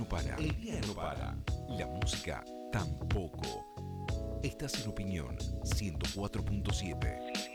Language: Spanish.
no para. El día no para. La música tampoco. Estás en Opinión 104.7.